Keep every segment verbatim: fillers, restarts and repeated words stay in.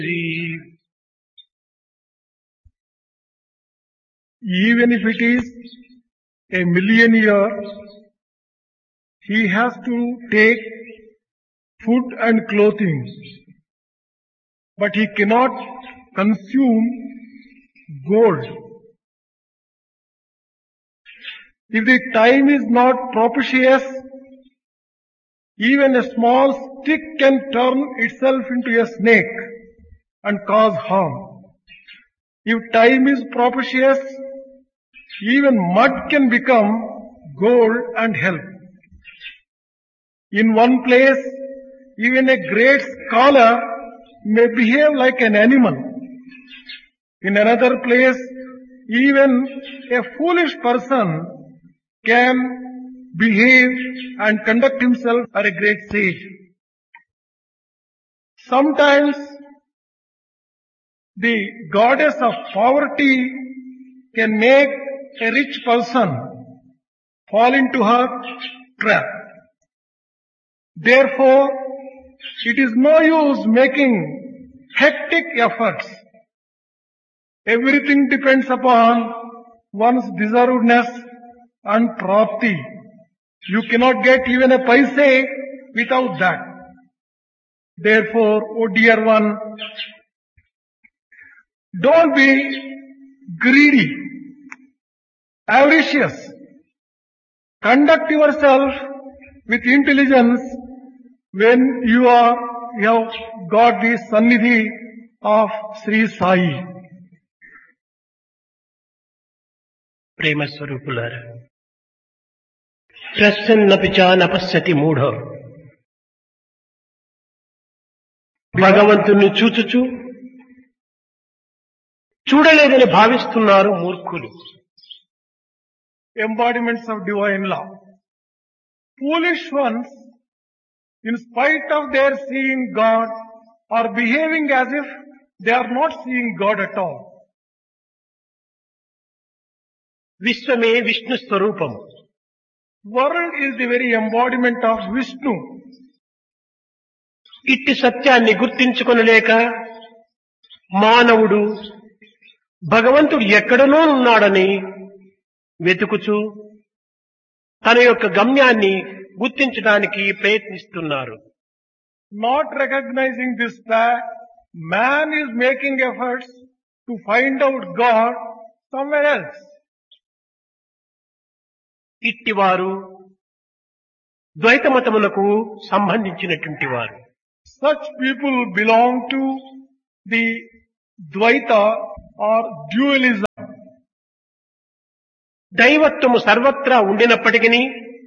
Even if it is a million years, he has to take food and clothing, but he cannot consume gold. If the time is not propitious, even a small stick can turn itself into a snake and cause harm. If time is propitious, even mud can become gold and help. In one place, even a great scholar may behave like an animal. In another place, even a foolish person can behave and conduct himself as a great sage. Sometimes the goddess of poverty can make a rich person fall into her trap. Therefore, it is no use making hectic efforts. Everything depends upon one's deservedness and prapti. You cannot get even a paise without that. Therefore, O dear one, don't be greedy, avaricious. Conduct yourself with intelligence when you are you have got the sannidhi of Sri Sai. ప్రేమ స్వరూపులారా, ప్రసన్నపి చ నపశ్యతి మూఢ. భగవంతుణ్ణి చూచుచు చూడలేదని భావిస్తున్నారు మూర్ఖులు. Embodiments of divine law. Foolish ones, in spite of their seeing God, are behaving as if they are not seeing God at all. విశ్వమే Vishnu స్వరూపం. World is the very embodiment of Vishnu. ఇట్టి సత్యాన్ని గుర్తించుకొనలేక మానవుడు భగవంతుడు ఎక్కడనో ఉన్నాడని వెతుకుచూ తన యొక్క గమ్యాన్ని గుర్తించడానికి ప్రయత్నిస్తున్నారు. Not recognizing this fact, man is making efforts to find out God somewhere else. ఇట్టివారు ద్వైత మతములకు సంబంధించినటువంటి వారు. Such people belong to the Dvaita or dualism. దైవత్వము సర్వత్రా ఉండినప్పటికీ,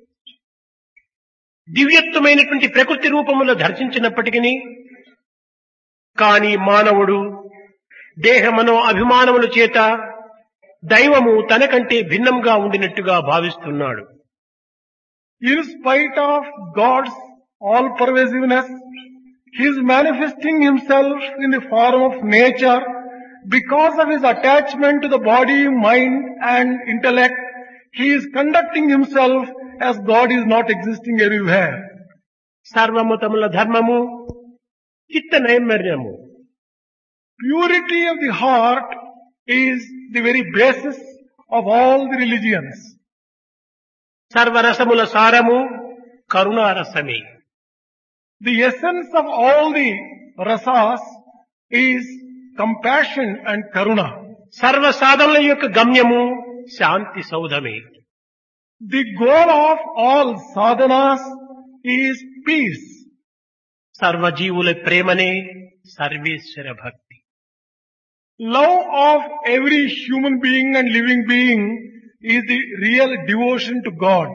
దివ్యత్వమైనటువంటి ప్రకృతి రూపములో దర్శించినప్పటికీ, కానీ మానవుడు దేహమనో అభిమానముల చేత దైవము తనకంటే భిన్నంగా ఉండినట్టుగా భావిస్తున్నాడు. In spite of God's all-pervasiveness, he is manifesting himself in the form of nature. Because of his attachment to the body, mind and intellect, he is conducting himself as God is not existing everywhere. సర్వమతముల ధర్మము చిత్త నైర్మల్యము. Purity of the heart is the very basis of all the religions. సర్వరసముల సారము కరుణారసమే. The essence of all the rasas is compassion and karuna. సర్వ సాధనల యొక్క గమ్యము శాంతి సౌధమే. The goal of all sadhanas is peace. సర్వజీవుల ప్రేమనే సర్వేశ్వర భక్తి. Love of every human being and living being is the real devotion to God.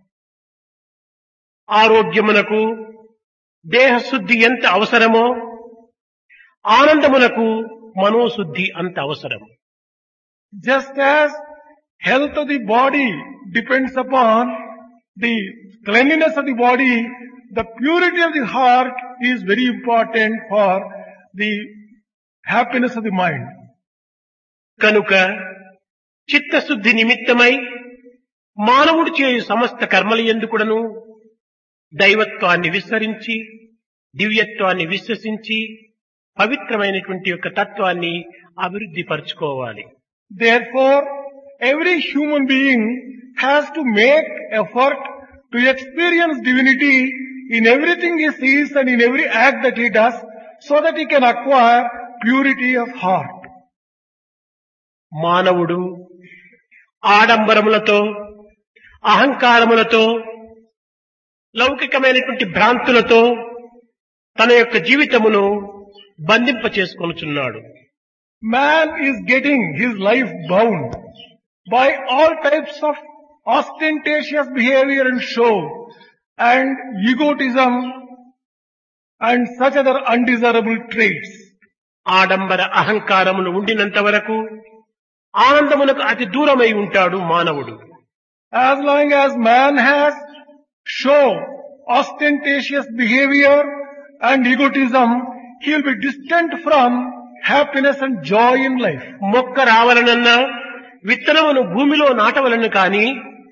ఆరోగ్యమునకు దేహశుద్ధి ఎంత అవసరమో, ఆనందమునకు మనోశుద్ధి అంత అవసరం. Just as health of the body depends upon the cleanliness of the body, the purity of the heart is very important for the happiness of the mind. కనుక చిత్తశుద్ధి నిమిత్తమై మానవుడు చేయు సమస్త కర్మల యందుకుడను దైవత్వాన్ని విస్మరించి దివ్యత్వాన్ని విశ్వసించి పవిత్రమైనటువంటి యొక్క తత్వాన్ని అభివృద్ధి పరచుకోవాలి. Therefore, every human being has to make effort to experience divinity in everything he sees and in every act that he does, so that he can acquire purity of heart. మానవుడు ఆడంబరములతో, అహంకారములతో, లౌకికమైనటువంటి భ్రాంతులతో తన యొక్క జీవితమును బంధింప చేసుకొనుచున్నాడు. Man is getting his life bound by all types of ostentatious behavior and show and egotism and such other undesirable traits. ఆడంబర అహంకారములు ఉండినంత వరకు ఆనందమునకు అతి దూరమై ఉంటాడు మానవుడు. As long as man has show, ostentatious behavior and egotism, he will be distant from happiness and joy in life. మొక్క రావాలనన్నా విత్తనమును భూమిలో నాటవలను కాని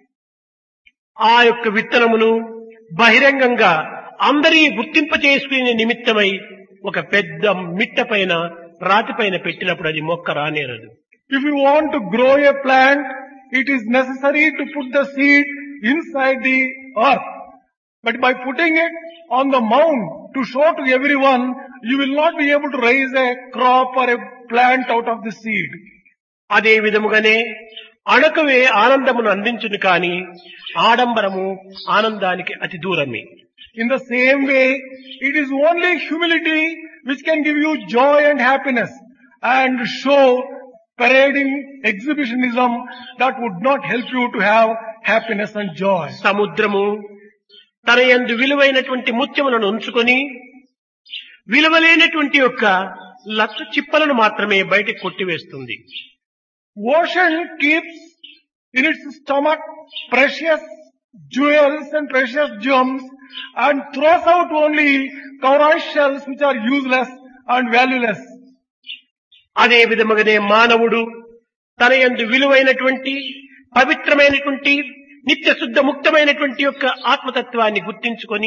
ఆ యొక్క విత్తనమును బహిరంగంగా అందరి గుర్తింప చేసుకునే నిమిత్తమై ఒక పెద్ద మిట్ట పైన రాతి పైన పెట్టినప్పుడు అది మొక్క రానేరదు. If you want to grow a plant, it is necessary to put the seed inside the earth. But by putting it on the mound to show to everyone, you will not be able to raise a crop or a plant out of the seed. అదే విధముగానే అణకవే ఆనందమును అందించును కాని ఆడంబరము ఆనందానికి అతి దూరమే. In the same way, it is only humility which can give you joy and happiness, and show parading exhibitionism that would not help you to have happiness and joy. సముద్రము తన యందు విలువైనటువంటి ముత్యములను ఉంచుకొని విలువలేనటువంటి యొక్క లక్ష చిప్పలను మాత్రమే బయటకు కొట్టివేస్తుంది. Ocean keeps in its stomach precious jewels and precious gems and throws out only cowrie shells which are useless and valueless. అదే విధముగానే మానవుడు తన యందు విలువైనటువంటి పవిత్రమైనటువంటి నిత్య శుద్ధ ముక్తమైనటువంటి యొక్క ఆత్మతత్వాన్ని గుర్తించుకొని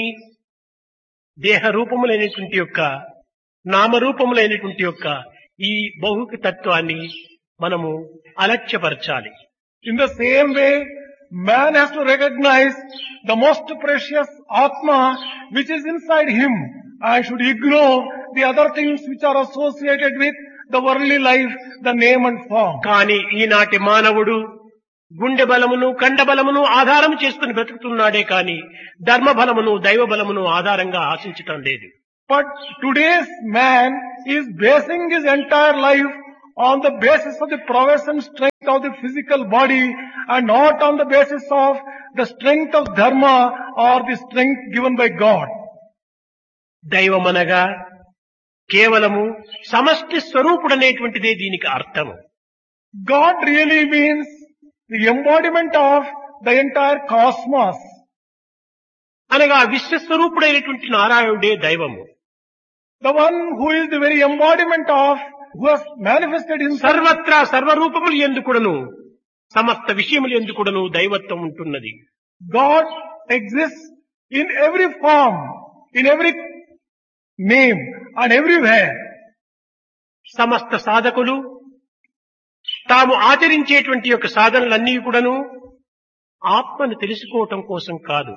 దేహ రూపములైనటువంటి యొక్క నామరూపములైనటువంటి యొక్క ఈ భౌతిక తత్వాన్ని మనము అలక్ష్యపరచాలి. In the same way, man has to recognize the most precious Atma which is inside him and should ignore the other things which are associated with the worldly life, the name and form. కానీ ఈనాటి మానవుడు గుండె బలమును కండ బలమును ఆధారం చేసుకుని బ్రతుకుతున్నాడే కానీ ధర్మ బలమును దైవ బలమును ఆధారంగా ఆశించటం లేదు. But today's man is basing his entire life on the basis of the prowess and strength of the physical body and not on the basis of the strength of dharma or the strength given by God. దైవమనగా కేవలము సమష్టి స్వరూపుడనేటువంటిదే దీనికి అర్థము. God really means the embodiment of the entire cosmos. అనగా విశ్వస్వరూపుడైనటువంటి నారాయణుడే దైవము. The one who is the very embodiment of, who has manifested himself. సర్వత్రా సర్వరూపములు ఎందుకుడను సమస్త విషయములు ఎందుకుడను దైవత్వం ఉంటున్నది. God exists in every form, in every name and everywhere. సమస్త సాధకులు తాము ఆచరించేటువంటి యొక్క సాధనలన్నీ కూడాను ఆత్మను తెలుసుకోవటం కోసం కాదు.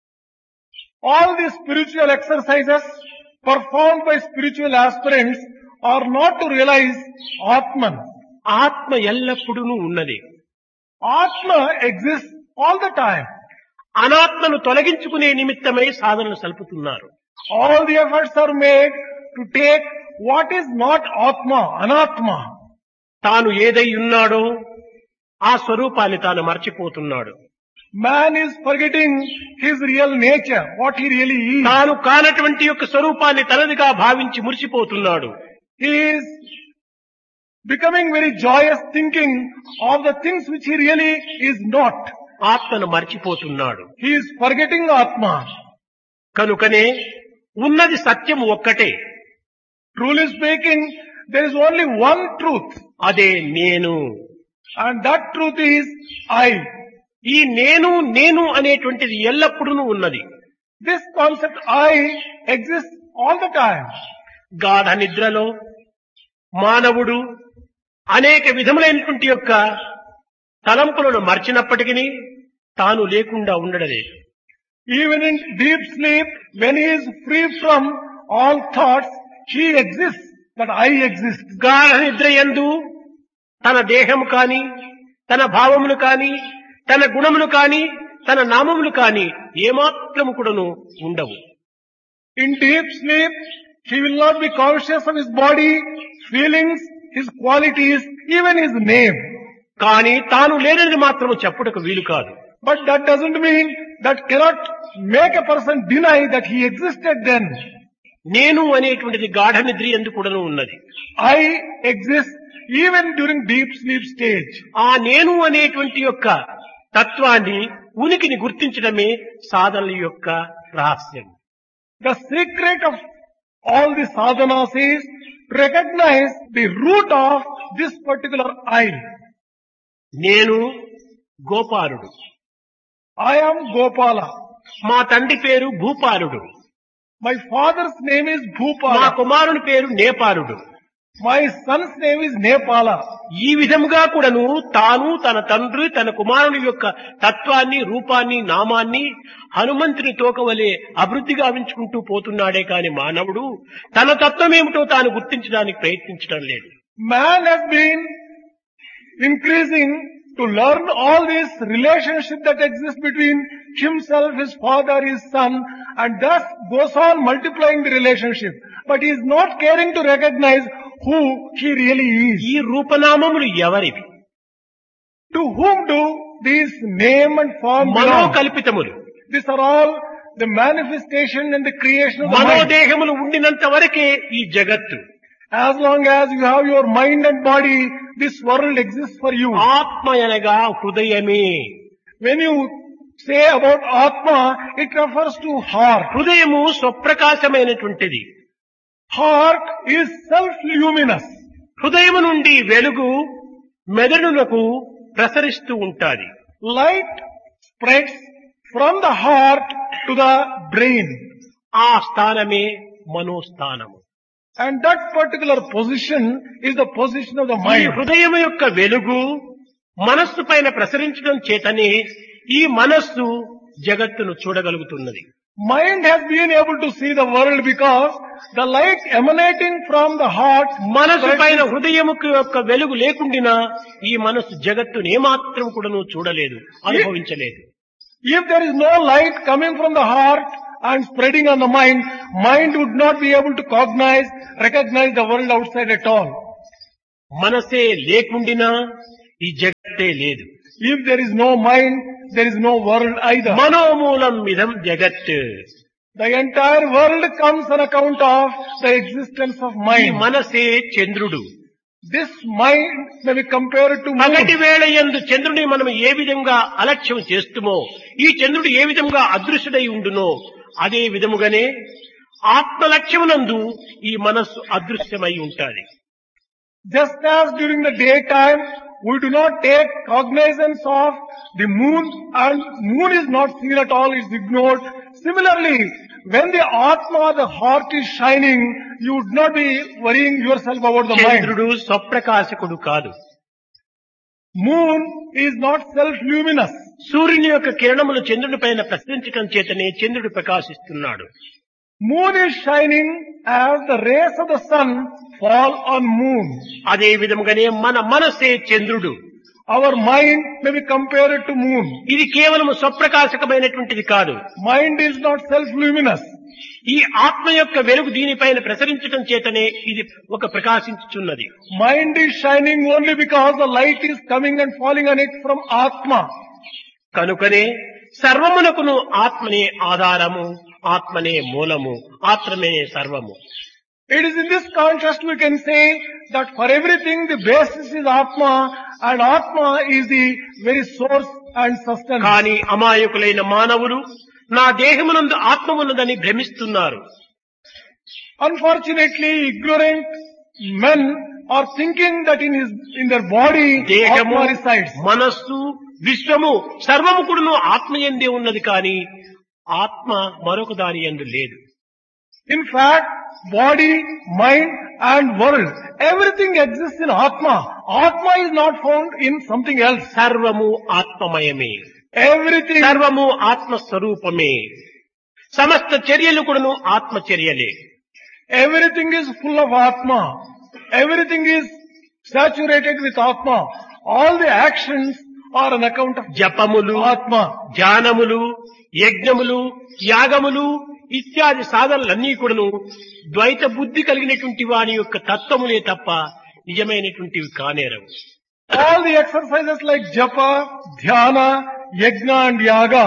All these spiritual exercises performed by spiritual aspirants are not to realize Atman. ఆత్మ ఎల్లప్పుడూ ఉన్నది. Atma exists all the time. అనాత్మను తొలగించుకునే నిమిత్తమై సాధనలు సల్పుతున్నారు. All the efforts are made to take what is not Atma, Anatma. తాను ఏదై ఉన్నాడో ఆ స్వరూపాన్ని తాను మర్చిపోతున్నాడు. Man is forgetting his real nature, what he really is. తాను కానటువంటి యొక్క స్వరూపాన్ని తనదిగా భావించి మురిసిపోతున్నాడు. He is becoming very joyous thinking of the things which he really is not. ఆత్మను మర్చిపోతున్నాడు. He is forgetting Atma. కనుకనే ఉన్నది సత్యము ఒక్కటే. Truly speaking, there is only one truth. అదే నేను. And that truth is I. ఈ నేను నేను అనేటువంటిది ఎల్లప్పుడూ ఉన్నది. This concept I exists all the time. గాఢ నిద్రలో మానవుడు అనేక విధములైనటువంటి యొక్క తలంపులను మర్చినప్పటికీ తాను లేకుండా ఉండడలేదు. Even in deep sleep, when he is free from all thoughts, he exists, that I exist. గాఢ నిద్ర యందు తన దేహము కాని, తన భావములు కాని, తన గుణములు కాని, తన నామములు కాని ఏమాత్రము కూడాను ఉండవు. In deep sleep, he will not be conscious of his body, feelings, his qualities, even his name. కానీ తాను లేనని మాత్రము చెప్పుటకు వీలు కాదు. But that doesn't mean, that cannot make a person deny that he existed then. నేను అనేటువంటిది గాఢ నిద్ర యందు కూడాను ఉన్నది. I exist even during deep sleep stage. ఆ నేను అనేటువంటి యొక్క తత్వాన్ని, ఉనికిని గుర్తించడమే సాధనల యొక్క రహస్యం. The secret of all the sadhanas is to recognize the root of this particular I. నేను గోపాలుడు. I am Gopala. మా తండ్రి పేరు భూపాలుడు. My father's name is మా Bhupala. కుమారుని పేరు నేపాలుడు. My son's name is Nepala. ఈ విధముగా కూడాను తాను, తన తండ్రి, తన కుమారుని యొక్క తత్వాన్ని, రూపాన్ని, నామాన్ని హనుమంతుని తోకవలే అభివృద్ధి గావించుకుంటూ పోతున్నాడే కాని మానవుడు తన తత్వమేమిటో తాను గుర్తించడానికి ప్రయత్నించడం లేదు. Man has been increasing to learn all this relationship that exists between himself, his father, his son, and thus goes on multiplying the relationship. But he is not caring to recognize who he really is. ఈ రూపనామములు ఎవరివి? To whom do these name and form belong? మనోకల్పితములు. These are all the manifestation and the creation of the mind. మనోదేహములు ఉండినంత వరకే ఈ జగత్తు. As long as you have your mind and body, this world exists for you. ఆత్మ అనగా హృదయమే. When you say about Atma, it refers to heart. హృదయము స్వప్రకాశమైనటువంటిది. Heart is self-luminous. హృదయము నుండి వెలుగు మెదడునకు ప్రసరిస్తూ ఉంటాది. Light spreads from the heart to the brain. ఆ స్థానమే మనోస్థానము. And that particular position is the position of the ఈ mind. హృదయం యొక్క వెలుగు మనస్సు పైన ప్రసరించడం చేతనే ఈ మనస్సు జగత్తును చూడగలుగుతున్నది. Mind has been able to see the world because the light emanating from the heart మనసు పైన హృదయముకు యొక్క వెలుగు లేకుండినా ఈ మనస్సు జగత్తును ఏమాత్రం కూడాను చూడలేదు, అనుభవించలేదు. If there is no light coming from the heart and spreading on the mind, mind would not be able to cognize, recognize the world outside at all. మనసే లేకుండినా ఈ జగత్తే లేదు. If there is no mind, there is no world either. మనోమూలం ఇదం జగత్. The entire world comes on account of the existence of ఈ mind. మనసే చంద్రుడు. This mind may be compared to పగటి moon. వేళ యందు చంద్రుని మనం ఏ విధంగా అలక్ష్యం చేస్తుమో, ఈ చంద్రుడు ఏ విధంగా అదృశ్యుడై ఉండునో అదే విధముగానే ఆత్మలక్ష్యమునందు ఈ మనస్సు అదృశ్యమై ఉంటాది. Just as during the daytime, we do not take cognizance of the moon and moon is not seen at all, it's ignored. Similarly, when the Atma, the heart is shining, you would not be worrying yourself about the mind. చంద్రుడు స్వప్రకాశకుడు కాదు. Moon is not self-luminous. సూర్యుని యొక్క కిరణములు చంద్రుని పైన ప్రసరించడం చేతనే చంద్రుడు ప్రకాశిస్తున్నాడు. Moon is shining as the rays of the sun fall on moon. అదే విధముగానే మన మనసే చంద్రుడు. Our mind may be compared to moon. ఇది కేవలం స్వప్రకాశకమైనటువంటిది కాదు. Mind is not self-luminous. ఈ ఆత్మ యొక్క వెలుగు దీనిపైన ప్రసరించడం చేతనే ఇది ఒక ప్రకాశించుచున్నది. Mind is shining only because the light is coming and falling on it from Atma. కనుకనే సర్వమునకును ఆత్మనే ఆధారము, ఆత్మనే మూలము, ఆత్మనే సర్వము. It is in this context we can say that for everything the basis is Atma and Atma is the very source and sustenance. కానీ అమాయకులైన మానవులు నా దేహమునందు ఆత్మ ఉన్నదని భ్రమిస్తున్నారు. Unfortunately, ignorant men are thinking that in his in their body దేహము, Atma resides. మనస్సు, విశ్వము సర్వము కూడాను ఆత్మయందే ఉన్నది కానీ ఆత్మ మరొక దాని యందు లేదు. In fact, body, mind and world. Everything exists in Atma. Atma is not found in something else. సర్వము ఆత్మమయమే, Everything, సర్వము ఆత్మస్వరూపమే, సమస్త చర్యలు కూడాను ఆత్మచర్యలే. everything is full of Atma. Everything is saturated with Atma. All the actions are on account of జపములు, Atma. ధ్యానములు, యజ్ఞములు, యాగములు ఇత్యాది సాధనలన్నీ కూడాను ద్వైత బుద్ధి కలిగినటువంటి వాని యొక్క తత్వములే తప్ప నిజమైనటువంటివి కానేరవు. All the exercises like japa, dhyana, yajna and yaga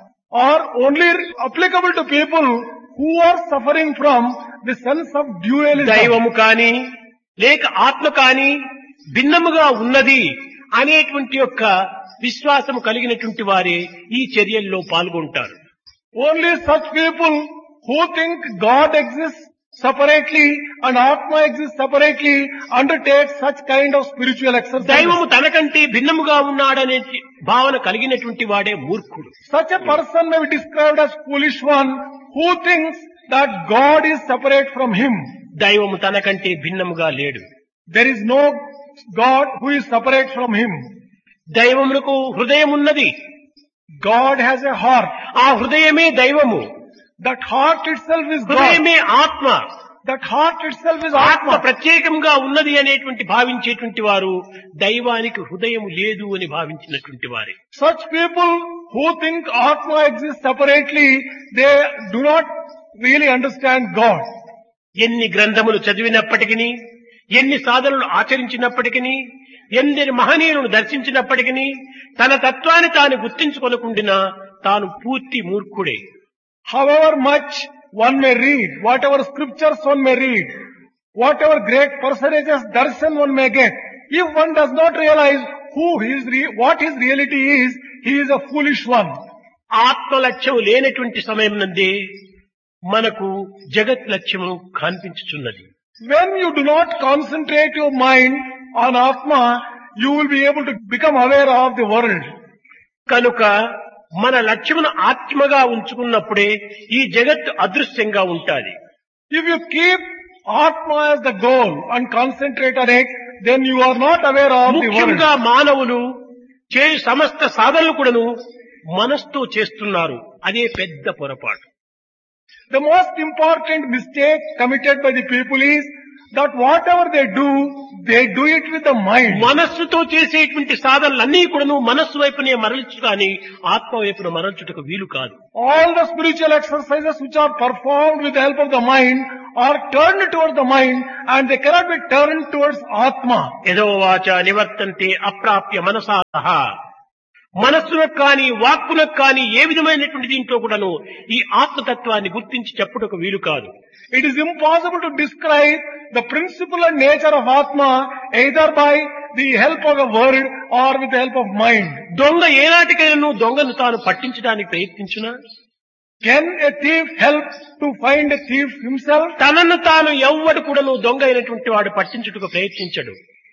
are only applicable to people who are suffering from the sense of dualism. దైవము కాని లేక ఆత్మ కాని భిన్నముగా ఉన్నది అనేటువంటి యొక్క విశ్వాసము కలిగినటువంటి వారే ఈ చర్యల్లో పాల్గొంటారు. Only such people who think God exists separately and Atma exists separately undertake such kind of spiritual exercise. దైవము తనకంటే భిన్నముగా ఉన్నాడనే భావన కలిగినటువంటి వాడే మూర్ఖుడు. Such a person may be described as foolish one who thinks that God is separate from him. దైవము తనకంటే భిన్నముగా లేడు. There is no God who is separate from him. దైవమునకు హృదయం ఉన్నది. God has a heart. ఆ హృదయమే దైవము. That heart itself is God. హృదయమే ఆత్మ. That heart itself is ఆత్మ Atma. ప్రత్యేకంగా ఉన్నది అనేటువంటి భావించేటువంటి వారు దైవానికి హృదయం లేదు అని భావించినటువంటి వారే. Such people who think Atma exists separately, they do not really understand God. ఎన్ని గ్రంథములు చదివినప్పటికీ, ఎన్ని సాధనలు ఆచరించినప్పటికీ, ఎందరి మహనీయులను దర్శించినప్పటికీ తన తత్వాన్ని తాను గుర్తించుకొనకుండినా తాను పూర్తి మూర్ఖుడే. However much one may read, whatever scriptures one may read, whatever great personages darshan one may get, if one does not realize who his re- what his reality is, he is a foolish one. ఆత్మ లక్ష్యం లేనటువంటి సమయం నందే మనకు జగత్ లక్ష్యము కనిపించుచున్నది. When you do not concentrate your mind on Atma, you will be able to become aware of the world. కనుక మన లక్ష్యమును ఆత్మగా ఉంచుకున్నప్పుడే ఈ జగత్తు అదృశ్యంగా ఉంటాది. If you keep Atma as the goal and concentrate on it, then you are not aware of the world. ముఖ్యంగా మానవులు చే సమస్త సాధనలు కూడాను మనస్సుతో చేస్తున్నారు. అదే పెద్ద పొరపాటు. The most important mistake committed by the people is that whatever they do, they do it with the mind. మనస్సుతో చేసేటువంటి సాధనలన్నీ కూడాను మనస్సు వైపునే మరల్చు కానీ ఆత్మ వైపున మరల్చుటకు వీలు కాదు. All the spiritual exercises which are performed with the help of the mind are turned towards the mind and they cannot be turned towards Atma. యదో వాచ నివర్తంతే అప్రాప్య మనసాహ. మనస్సులకు కానీ వాక్కులకు కానీ ఏ విధమైనటువంటి దీంట్లో కూడాను ఈ ఆత్మతత్వాన్ని గుర్తించి చెప్పుటకు వీలు కాదు. It is impossible to describe the principle and nature of Atma either by the help of a word or with the help of mind. దొంగ ఏనాటికైనా దొంగను తాను పట్టించడానికి ప్రయత్నించునా? Can a thief help to find a thief himself? తనను తాను ఎవ్వడు కూడాను దొంగ అయినటువంటి వాడు పట్టించుటకు ప్రయత్నించడు.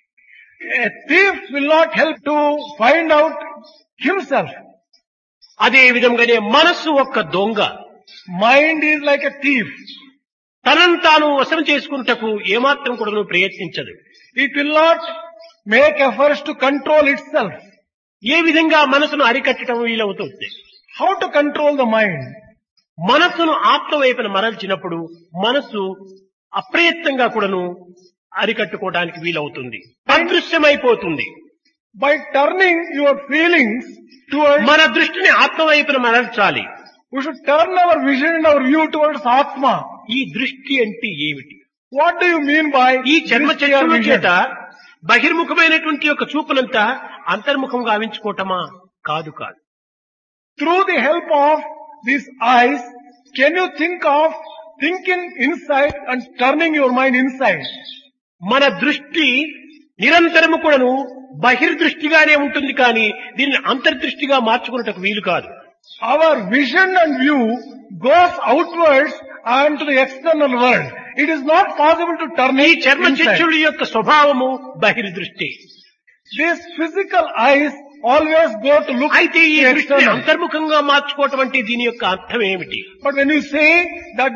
A thief will not help to find out himself. అదే విధంగానే మనస్సు ఒక్క దొంగ. Mind is like a thief. తనను తాను వశం చేసుకుంటకు ఏమాత్రం కూడా ప్రయత్నించదు. It will not make efforts to control itself. ఏ విధంగా మనసును అరికట్టడం వీలవుతుంది? How to control the mind? మనస్సును ఆత్మ వైపున మరల్చినప్పుడు మనస్సు అప్రయత్నంగా కూడాను అరికట్టుకోవడానికి వీలవుతుంది, అదృశ్యమైపోతుంది. By turning your feelings towards, మన దృష్టిని ఆత్మ వైపున మరల్చాలి. we should turn our vision and our view towards Atma. ఈ దృష్టి అంటే ఏమిటి? What do you mean by ఈ చర్మ drishtya చక్షుల vision? చేత బహిర్ముఖమైనటువంటి యొక్క చూపునంతా అంతర్ముఖంగా గావించుకోవటమా? కాదు కాదు. Through the help of these eyes, can you think of thinking inside and turning your mind inside? మన దృష్టి నిరంతరము కూడాను బహిర్దృష్టిగానే ఉంటుంది కానీ దీన్ని అంతర్దృష్టిగా మార్చుకున్నటకు వీలు కాదు. Our vision and view goes outwards and to the external world. It is not possible to turn ఈ it చర్మ inside. చక్షుల యొక్క స్వభావము బహిర్దృష్టి. These physical eyes always go to look అయితే ఈ the దృష్టిని external. అంతర్ముఖంగా మార్చుకోవటం అంటే దీని యొక్క అర్థం ఏమిటి? But when you say that this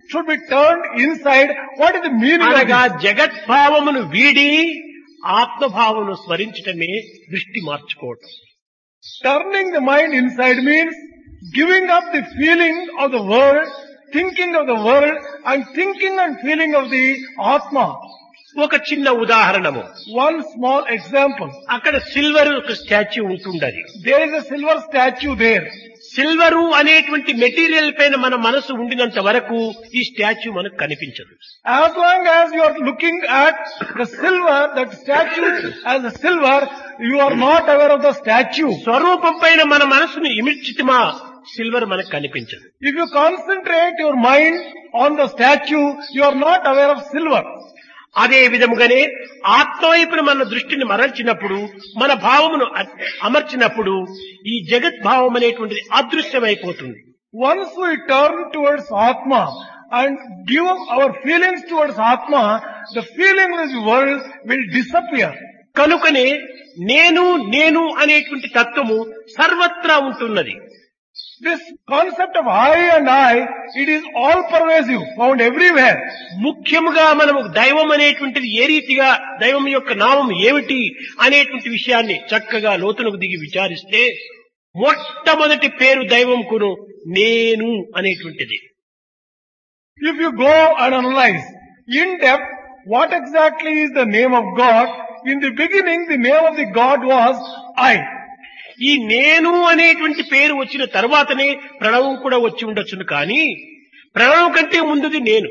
should be turned inside. What is the meaning of అనగా this? జగద్భావమును వీడి ఆత్మభావమును స్మరించటమే దృష్టి మార్చుకోవటం. Turning the mind inside means giving up the feeling of the world, thinking of the world, and thinking and feeling of the Atma. ఒక చిన్న ఉదాహరణము. One small example. అక్కడ silver ఒక statue ఉంటుండది. There is a silver statue there. Silver అనేటువంటి material పైన మన మనసు ఉండినంత వరకు ఈ స్టాచ్యూ మనకు కనిపించదు. As long as you are looking at the silver, that statue as a silver, you are not aware of the statue. స్వరూపం పైన మన మనసును ఇమిడ్చితిమా సిల్వర్ మనకు కనిపించదు. If you concentrate your mind on the statue, you are not aware of silver. అదే విధముగానే ఆత్మవైపున మన దృష్టిని మరల్చినప్పుడు, మన భావమును అ- అమర్చినప్పుడు ఈ జగద్భావం అనేటువంటిది అదృశ్యమైపోతుంది. Once we turn towards Atma and give our feelings towards Atma, the feeling of this world will disappear. కనుకనే నేను నేను అనేటువంటి తత్వము సర్వత్రా ఉంటున్నది. This concept of I and I, it is all pervasive, found everywhere. ముఖ్యముగా మనము దైవం అనేటువంటిది ఏ రీతిగా, దైవం యొక్క నామం ఏమిటి అనేటువంటి విషయాన్ని చక్కగా లోతులకు దిగి విచారిస్తే మొట్టమొదటి పేరు దైవంకును నేను అనేటువంటిది. If you go and analyze in depth what exactly is the name of God, in the beginning the name of the God was I. ఈ నేను అనేటువంటి పేరు వచ్చిన తర్వాతనే ప్రణవం కూడా వచ్చి ఉండొచ్చును, కానీ ప్రణవం కంటే ముందుది నేను.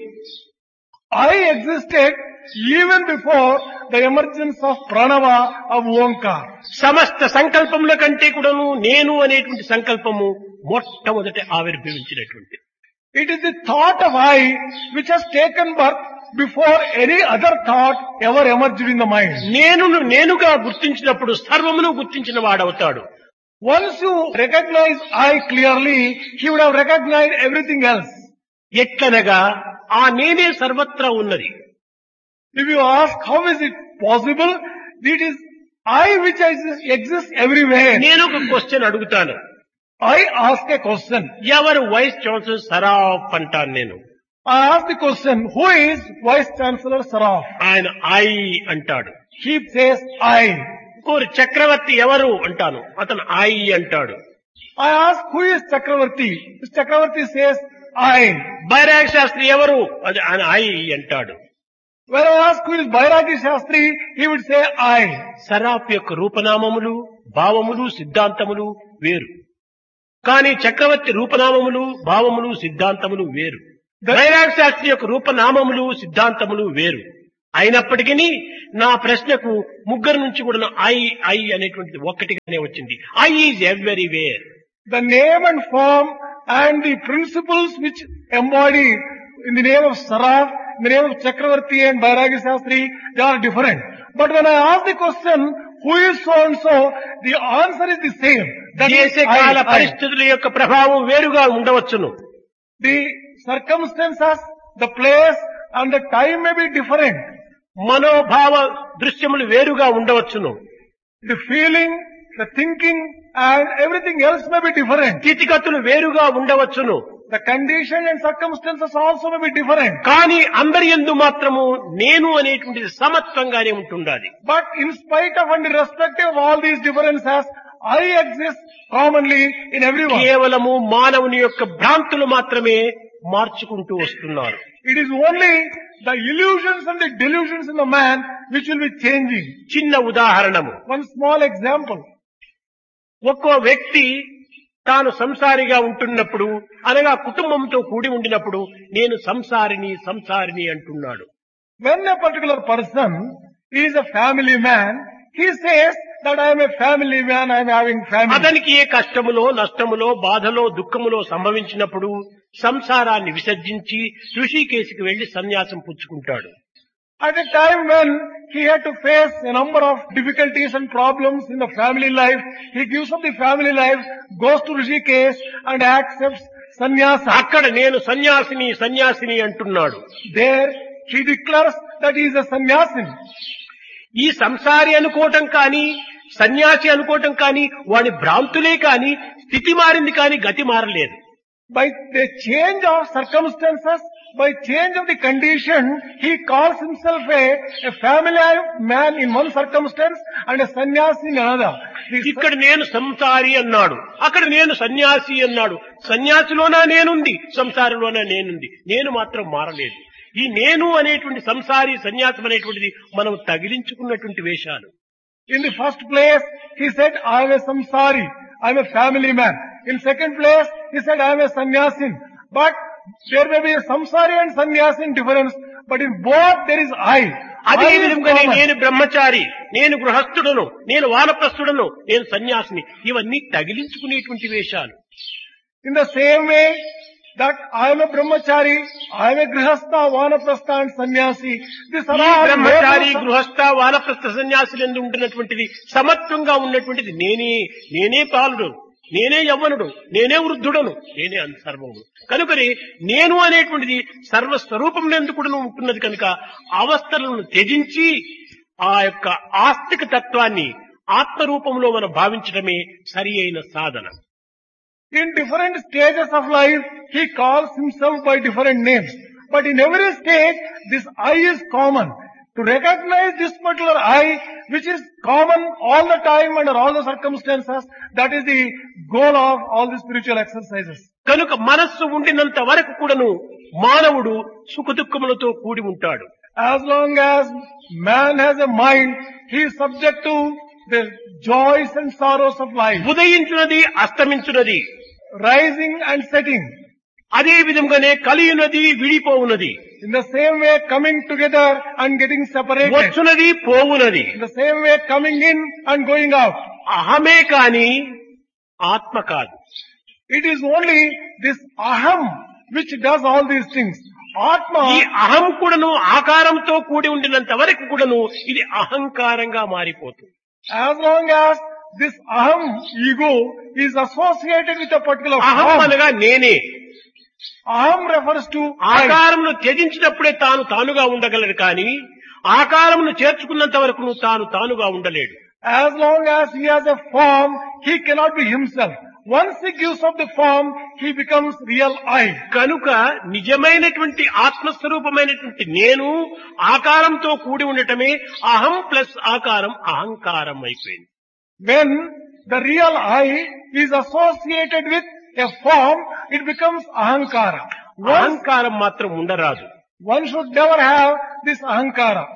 I existed even before the emergence of Pranava of Omkar. సమస్త సంకల్పముల కంటే కూడాను నేను అనేటువంటి సంకల్పము మొట్టమొదట ఆవిర్భవించినటువంటి. It is the thought of I which has taken birth before any other thought ever emerged in the mind. నేనును నేనుగా గుర్తించినప్పుడు సర్వమును గుర్తించిన వాడవుతాడు. Once you recognize I clearly, he would have recognized everything else. ఎట్లనగా ఆ నేనే సర్వత్రా ఉన్నది. If you ask how is it possible, it is I which exists, exists everywhere. నేను ఒక క్వశ్చన్ అడుగుతాను. I ask a question. ఎవరు వైస్ ఛాన్సలర్ సరాఫ్ అంటాను నేను. I ask the question, who is Vice Chancellor Saraf? ఆయన ఐ అంటాడు. He says I. కోరి చక్రవర్తి ఎవరు అంటాను, అతను ఐ అంటాడు. I ask who is Chakravarti? This Chakravarti says I. Bairag Sastry ఎవరు, అది ఆయన ఐ అంటాడు. When I ask who is Bairagi Shastri, he would say I. Saraf యొక్క రూపనామములు, భావములు, సిద్ధాంతములు వేరు. కానీ చక్రవర్తి రూపనామములు, భావములు, సిద్ధాంతములు వేరు. బైరాగ్ శాస్త్రి యొక్క రూపనామములు, సిద్ధాంతములు వేరు. అయినప్పటికీ నా ప్రశ్నకు ముగ్గురు నుంచి కూడా ఐ ఐ అనేటువంటిది ఒక్కటిగానే వచ్చింది. I is everywhere. The name and form and the principles which embody in the name of Saraf, in the name of Chakravarti and Bairagi Shastri, they are different. But when I ask the question, who is so and so, the answer is the same. That is దేశ I, కాల I. పరిస్థితుల యొక్క ప్రభావం వేరుగా ఉండవచ్చును. The circumstances, the place and the time may be different. మనోభావ దృశ్యములు వేరుగా ఉండవచ్చును. The feeling, the thinking and everything else may be different. స్థితిగతులు వేరుగా ఉండవచ్చును. The condition and circumstances also may be different. కానీ అందరి యందు మాత్రము నేను అనేటువంటిది సమత్వంగానే ఉంటుండాలి. But in spite of and irrespective of all these differences, I exist commonly in everyone. కేవలము మానవుని యొక్క భ్రాంతులు మాత్రమే మార్చుకుంటూ వస్తున్నారు. It is only the illusions and the delusions in the man which will be changing. చిన్న ఉదాహరణము. One small example. ఒక్కో వ్యక్తి తాను సంసారిగా ఉంటున్నప్పుడు, అనగా కుటుంబంతో కూడి ఉండినప్పుడు నేను సంసారిని సంసారిని అంటున్నాడు. When a particular person is a family man, he says that I am a family man, I am having family. అతనికి ఏ కష్టములో, నష్టములో, బాధలో, దుఃఖములో సంభవించినప్పుడు సంసారాన్ని విసర్జించి ఋషికేశికి వెళ్లి సన్యాసం పుచ్చుకుంటాడు. At a time when he had to face a number of difficulties and problems in the family life, he gives up the family life, goes to Rishikesh and accepts sannyasa. అక్కడ నేను సన్యాసిని సన్యాసిని అంటున్నాడు. There he declares that he is a sannyasin. ఈ సంసారి అనుకోవటం కానీ, సన్యాసి అనుకోవటం కానీ వాడి భ్రాంతులే కానీ, స్థితి మారింది కానీ గతి మారలేదు. By the change of circumstances, by change of the condition, he calls himself a, a family man in one circumstance and a sannyasi in another. The ఇక్కడ నేను సంసారి అన్నాడు, అక్కడ నేను సన్యాసి అన్నాడు. సన్యాసిలోనా నేనుంది, సంసారిలోనా నేనుంది. నేను మాత్రం మారలేదు. ఈ నేను అనేటువంటి సంసారి సన్యాసం అనేటువంటిది మనం తగిలించుకున్నటువంటి వేషాలు. In the first place, he said, I am a samsari, I am a family man. In second place, he said, I am a sannyasin. But there may be a samsari and sannyasin difference, but in both there is I. అదే I is విధంగానే common. నేను బ్రహ్మచారి, నేను గృహస్థుడను, నేను వానప్రస్థుడను, నేను సన్యాసిని, ఇవన్నీ తగిలించుకునేటువంటి వేషాలు. In the same way that I am a brahmachari, I am a grihastha, vanaprastha and sannyasi. These are ఈ all Brahmachari labels of- గృహస్థ వానప్రస్థ సన్యాసులందు ఉంటున్నటువంటిది సమత్వంగా ఉన్నటువంటిది నేనే. నేనే బాలుడు, నేనే యవ్వనుడు, నేనే వృద్ధుడను, నేనే అంత సర్వము. కనుకని నేను అనేటువంటిది సర్వస్వరూపం కూడా ఉంటున్నది కనుక అవస్థలను త్యజించి ఆ యొక్క ఆస్తిక తత్వాన్ని ఆత్మరూపంలో మనం భావించడమే సరి అయిన సాధన. In different stages of life, he calls himself by different names. But in every stage, this I is common. To recognize this particular I, which is common all the time under all the circumstances, that is the goal of all the spiritual exercises. కనుక మనస్సు ఉండినంత వరకు కూడాను మానవుడు సుఖదుఖములతో కూడి ఉంటాడు. As long as man has a mind, he is subject to the joys and sorrows of life, ఉదయించున్నది అస్తమించున్నది, rising and setting. అదే విధంగానే కలియున్నది విడిపోవున్నది, In the same way, coming together and getting separated. వచ్చున్నది పోవున్నది. In the same way, coming in and going out. అహమే కాని ఆత్మ కాదు. It is only this aham which does all these things. ఈ Atma, అహం కూడాను ఆకారంతో కూడి ఉండినంత వరకు కూడాను ఇది అహంకారంగా మారిపోతుంది. as long as this aham, ego, is associated with a particular అహం form, అనగా నేనే. aham refers to I. ఆకారమును త్యజించినప్పుడే తాను తానుగా ఉండగలడు కానీ ఆకారమును చేర్చుకున్నంత వరకు నువ్వు తాను తానుగా ఉండలేడు. As long as he has a form, he cannot be himself. Once he gives up the form, he becomes real I. కనుక నిజమైనటువంటి ఆత్మస్వరూపమైనటువంటి నేను ఆకారంతో కూడి ఉండటమే అహం ప్లస్ ఆకారం అహంకారం అయిపోయింది. When the real I is associated with a form, it becomes ahankara. Once, అహంకారం మాత్రం ఉండరాదు. one should never have this ahankara.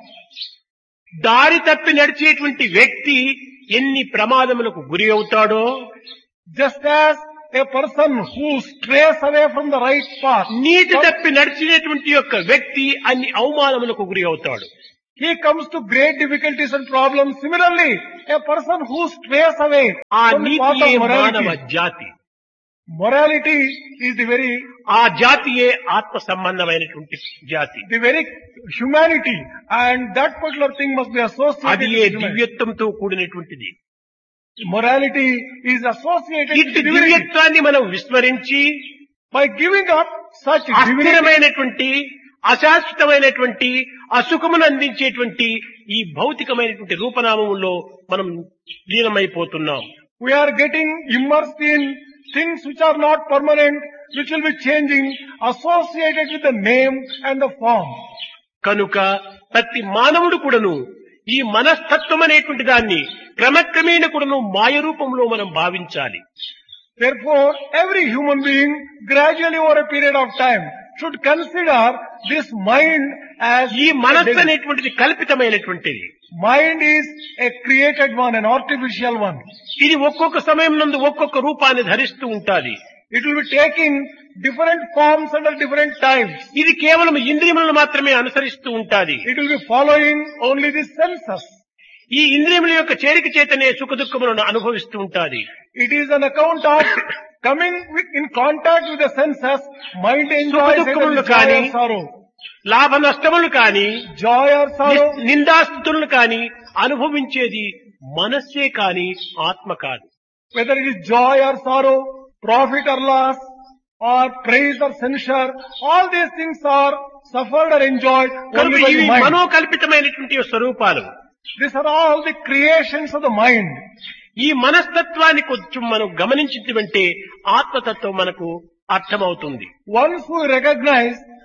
దారి తప్పి నడిచేటువంటి వ్యక్తి ఎన్ని ప్రమాదములకు గురి అవుతాడో, Just as a person who strays away from the right path, నీతి తప్పి నడిచినటువంటి యొక్క వ్యక్తి అన్ని అవమానములకు గురి అవుతాడు. he comes to great difficulties and problems. Similarly, a person who strays away ఆ from the path నీతియే of మానవ morality, జాతి. morality is the very, ఆ జాతియే ఆత్మ సంబంధమైనటువంటి జాతి. the very humanity, and that particular thing must be associated అది ఏ with humanity. దివ్యత్వంతో కూడినటువంటిది. Morality is associated with ఇట్టి divinity. దివ్యత్వాన్ని మనం విస్మరించి By giving up such divinity, అస్థిరమైనటువంటి అశాశ్వతమైనటువంటి అసుఖమును అందించేటువంటి ఈ భౌతికమైనటువంటి రూపనామములో మనం లీనమైపోతున్నాం. we are getting immersed in things which are not permanent, which will be changing, associated with the name and the form. కనుక ప్రతి మానవుడు కూడాను ఈ మనస్తత్వం అనేటువంటి దాన్ని క్రమక్రమేణ కూడాను మాయ రూపంలో మనం భావించాలి. Therefore, every human being, gradually over a period of time, should consider this mind as ఈ మనస్సు a- అనేటువంటిది కల్పితమైనటువంటిది. mind is a created one, an artificial one. ఇది ఒక్కొక్క సమయం నందు ఒక్కొక్క రూపాన్ని ధరిస్తూ ఉంటాది. It will be taking different forms under different times. ఇది కేవలం ఇంద్రియములను మాత్రమే అనుసరిస్తూ ఉంటాది. It will be following only the senses. ఈ ఇంద్రియముల యొక్క చేరిక చేతనే సుఖ దుఃఖములను అనుభవిస్తూ ఉంటాది. It is an account of coming with, in contact with the senses, mind enjoys either సుఖదుఖములు the joy కానీ, or sorrow. లాభ నష్టములు కానీ, Joy or sorrow, ని- నిందాస్తుతులను కానీ అనుభవించేది మనస్సే కాని ఆత్మ కాదు. whether it is joy or sorrow, profit or loss, or praise or censure, all these things are suffered or enjoyed కనుక only by ఇవి the mind. మనోకల్పితమైనటువంటి స్వరూపాలు. These are all the creations of the mind. ఈ మనస్తత్వాన్ని కొంచెం మనం గమనించినటువంటి ఆత్మతత్వం మనకు అర్థమవుతుంది. Once we recognize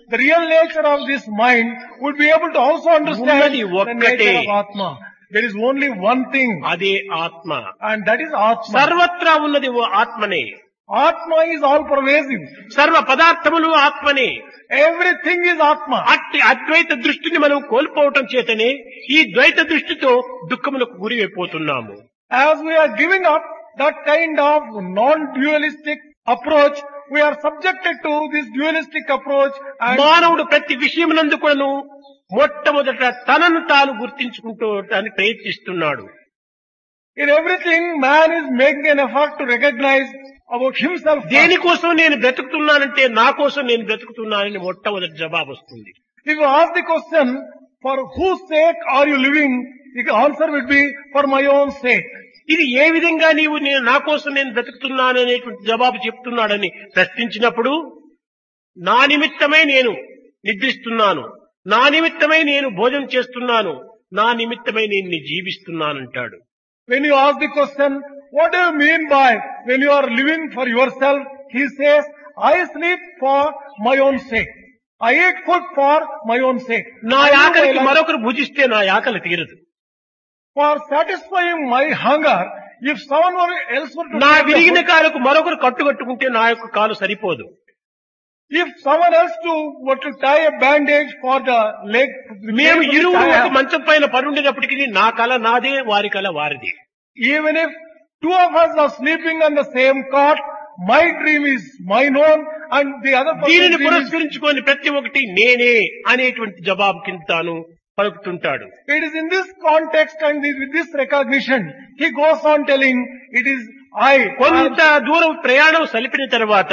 the real nature of this mind, would be able to also understand ఉన్నది the ఒక్కటే. nature of Atma. There is only one thing, అదే ఆత్మ. and that is Atma. సర్వత్రా ఉన్నది ఓ ఆత్మనే. Atma is all pervasive. సర్వ పదార్థములు ఆత్మనే. Everything is Atma. అట్టి అద్వైత దృష్టిని మనం కోల్పోవటం చేతనే ఈ ద్వైత దృష్టితో దుఃఖములకు గురి అయిపోతున్నాము. As we are giving up that kind of non-dualistic approach, we are subjected to this dualistic approach, and మానవుడు ప్రతి విషయమునందు కూడాను మొట్టమొదట తనను తాను గుర్తించుకుంటూ ప్రయత్నిస్తున్నాడు. in everything man is making an effort to recognize about himself. దేనికోసం నేను బ్రతుకుతున్నానంటే నా కోసం నేను బ్రతుకుతున్నానని మొట్టమొదటి జవాబు వస్తుంది. If you ask the question, for whose sake are you living? The answer would be, for my own sake. ఇది ఏ విధంగా నీవు నేను నా కోసం నేను బ్రతుకుతున్నాననేటువంటి జవాబు చెప్తున్నాడని ప్రశ్నించినప్పుడు, నా నిమిత్తమై నేను నిద్రిస్తున్నాను, నా నిమిత్తమై నేను భోజనం చేస్తున్నాను, నా నిమిత్తమై నేను జీవిస్తున్నానంటాడు. When you ask the question, what do you mean by when you are living for yourself? He says, I sleep for my own sake. I eat food for my own sake. నా I live ఆకలికి my life మరొకరు భుజిస్తే నా ఆకలి తీరదు. for satisfying my hunger. If someone else were to నా take the విరిగిన food, కాలుకు మరొకరు కట్టుకట్టుకుంటే నా యొక్క కాలు సరిపోదు. if someone else to were to tie a bandage for the leg, మేము which ఇరువురు I ఒక have, మంచం పైన పరుండినప్పటికీ నా కల నాదే, వారి కల వారిది. even if two of us are sleeping on the same cot, my dream is mine own, and the other person's దీనిని dream is. పురస్కరించుకొని ప్రతి ఒక్కటి నేనే అనేటువంటి జవాబు కింద తాను పలుకుతుంటాడు. It is in this context and with this recognition, he goes on telling, it is I. కొంత దూరం ప్రయాణం సలిపిన తర్వాత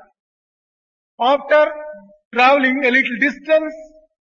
After traveling a little distance,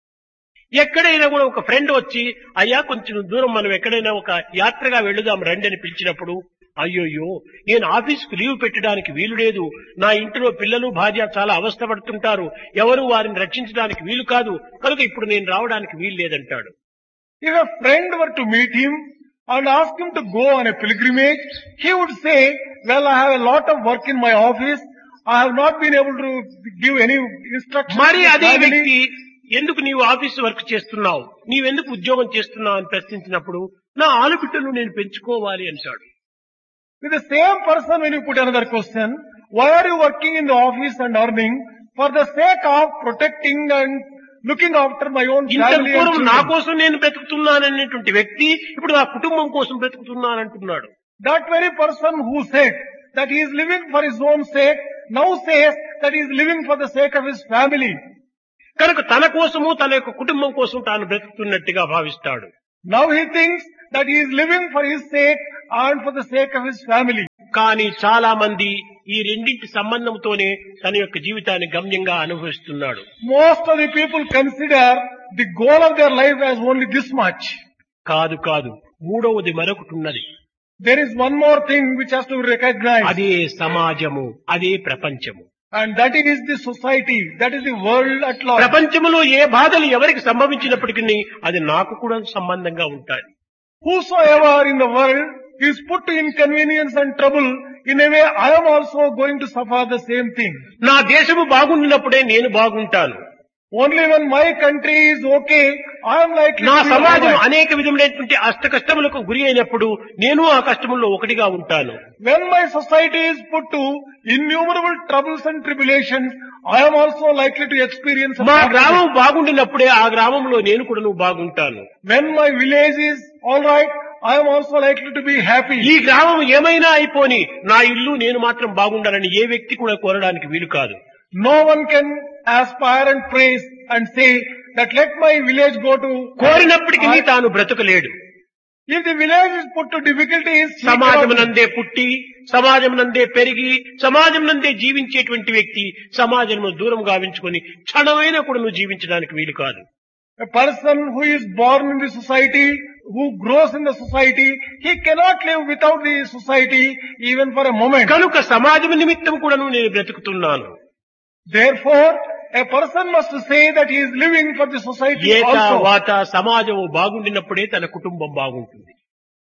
ఎక్కడైనా కూడా ఒక ఫ్రెండ్ వచ్చి, అయ్యా కొంచెం దూరం మనం ఎక్కడైనా ఒక యాత్రగా వెళుదాం రండి అని పిలిచినప్పుడు, అయ్యోయ్యో నేను ఆఫీసుకు లీవ్ పెట్టడానికి వీలు లేదు, నా ఇంటిలో పిల్లలు భార్య చాలా అవస్థపడుతుంటారు, ఎవరు వారిని రక్షించడానికి వీలు కాదు, కనుక ఇప్పుడు నేను రావడానికి వీలు లేదంటాడు. if a friend were to meet him and ask him to go on a pilgrimage, he would say, well, I have a lot of work in my office, I have not been able to give any instructions మరి to the అదే family. వ్యక్తి ఎందుకు నీవు office work చేస్తున్నావు, నీవెందుకు ఉద్యోగం చేస్తున్నావు అని ప్రశ్నించినప్పుడు, నా ఆలుబిడ్డను నేను పెంచుకోవాలి అంటాడు. With the same person, when you put another question, why are you working in the office and earning? For the sake of protecting and looking after my own ఇంత family and పూర్వం నా children. కోసం నేను బ్రతుకుతున్నాననేటువంటి వ్యక్తి ఇప్పుడు నా కుటుంబం కోసం బ్రతుకుతున్నానంటున్నాడు. That very person who said that he is living for his own sake, now says that he is living for the sake of his family. కనుక తన కోసము తన యొక్క కుటుంబం కోసం తాను బ్రతుకుతున్నట్టుగా భావిస్తాడు. Now he thinks that he is living for his sake and for the sake of his family. కానీ చాలా మంది ఈ రెండింటి సంబంధంతోనే తన యొక్క జీవితాన్ని గమ్యంగా అనుభవిస్తున్నాడు. Most of the people consider the goal of their life as only this much. కాదు కాదు, మూడవది మరొకటి ఉన్నది. There is one more thing which has to be recognized, అదే సమాజము, అదే ప్రపంచము. and that is the society, that is the world at large. ప్రపంచములో ఏ బాధలు ఎవరికి సంభవించినప్పటికీ అది నాకు కూడా సంబంధంగా ఉంటాయి. Whosoever in the world is put to inconvenience and trouble, in a way I am also going to suffer the same thing. నా దేశము బాగుండినప్పుడే నేను బాగుంటాను. Only when my country is okay, I am likely నా to be సమాజం alright. అనేక విధములైనటువంటి అష్ట కష్టములకు గురి అయినప్పుడు నేను ఆ కష్టముల్లో ఒకటిగా ఉంటాను. When my society is put to innumerable troubles and tribulations, I am also likely to experience a మా problem. గ్రామం బాగుండినప్పుడే ఆ గ్రామంలో నేను కూడా నువ్వు బాగుంటాను. When my village is alright, I am also likely to be happy. ఈ గ్రామం ఏమైనా అయిపోని నా ఇల్లు నేను మాత్రం బాగుండాలని ఏ వ్యక్తి కూడా కోరడానికి వీలు కాదు. No one can aspire and praise and say that let my village go to. కోరినప్పటికీ తాను బ్రతకలేడు. If the village is put to difficulties, he సమాజం cannot- నందే పుట్టి సమాజం నందే పెరిగి సమాజం నందే జీవించేటువంటి వ్యక్తి సమాజంను దూరం గావించుకొని క్షణమైనా కూడా నువ్వు జీవించడానికి వీలు కాదు. a person who is born in the society, who grows in the society, he cannot live without the society even for a moment. కనుక సమాజం నిమిత్తం కూడా నేను బ్రతుకుతున్నాను. Therefore, a person must say that he is living for the society ఏత also. వాత సమాజము బాగుండినప్పుడే తన కుటుంబం బాగుంటుంది.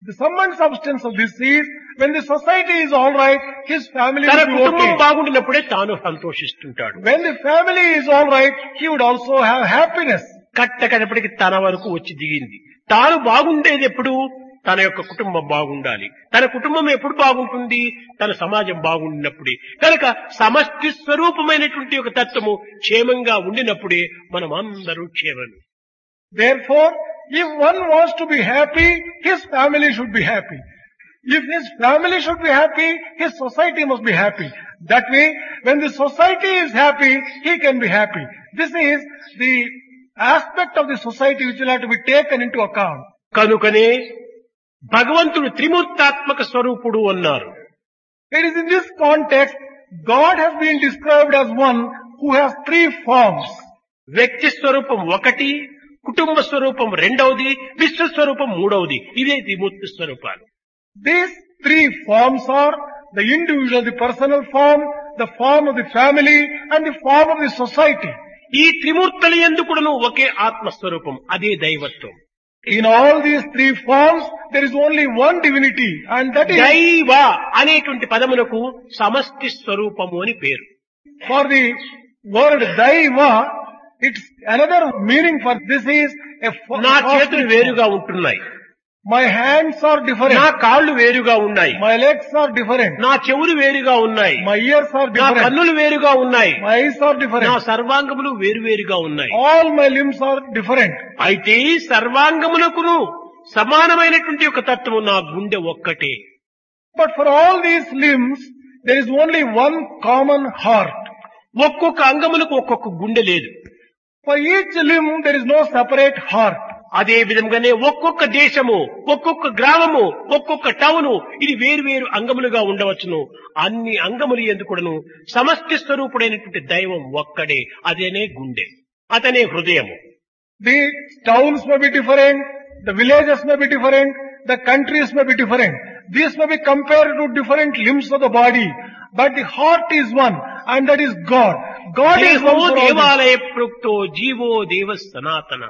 The sum and substance of this is, when the society is alright, his family తన will be కుటుంబం okay. బాగుండినప్పుడే తాను సంతోషిస్తుంటాడు. When the family is alright, he would also have happiness. కట్ట కడపటికి తన వరకు వచ్చి దిగింది. తాను బాగుండేది ఎప్పుడు? తన యొక్క కుటుంబం బాగుండాలి. తన కుటుంబం ఎప్పుడు బాగుంటుంది? తన సమాజం బాగుండినప్పుడే. కనుక సమష్టి స్వరూపమైనటువంటి ఒక తత్వము క్షేమంగా ఉండినప్పుడే మనం అందరూ క్షేమం. Therefore, if one wants to be happy, his family should be happy. If his family should be happy, his society must be happy. That way, when the society is happy, he can be happy. This is the aspect of the society which will have to be taken into account. కనుకనే భగవంతుడు త్రిమూర్తాత్మక స్వరూపుడు అన్నారు. It is in this context, God has been described as one who has three forms. వ్యక్తి స్వరూపం ఒకటి, కుటుంబ స్వరూపం రెండవది, విశ్వస్వరూపం మూడవది. ఇవే త్రిమూర్తి స్వరూపాలు. These three forms are the individual, the personal form, the form of the family, and the form of the society. ఈ త్రిమూర్తుల యందు ఒకే ఆత్మస్వరూపం, అదే దైవత్వం. In all these three forms, there is only one divinity, and that is దైవ అనేటువంటి పదమునకు సమష్టి స్వరూపము అని పేరు. for the word Daiva. It's another meaning for this is a fo- నా cosmic చేతులు form. వేరుగా ఉంటున్నాయి, My hands are నా different. కాళ్ళు వేరుగా ఉన్నాయి, My legs are different. నా చెవులు వేరుగా ఉన్నాయి, My ears are నా different. కన్నులు వేరుగా ఉన్నాయి, My eyes are నా different. సర్వాంగములు వేరువేరుగా ఉన్నాయి. All my limbs are different. అయితే సర్వాంగములకును సమానమైనటువంటి ఒక తత్వము నా గుండె ఒక్కటే. But for all these limbs, there is only one common heart. ఒక్కొక్క అంగములకు ఒక్కొక్క గుండె లేదు. For each limb, there is no separate heart. అదే విధంగానే ఒక్కొక్క దేశము, ఒక్కొక్క గ్రామము, ఒక్కొక్క టౌను ఇది వేరు వేరు అంగములుగా ఉండవచ్చును. అన్ని అంగములు ఎందుకును సమష్టి స్వరూపుడైనటువంటి దైవం ఒక్కడే, అదేనే గుండె, అతనే హృదయము. The towns may be different, the villages may be different, the countries may be different. These may be compared to different limbs of the body, but the heart is one, and that is God. God is దేహో one for all this. దేవాలయ ప్రోక్తో GO దేవ సనాతన.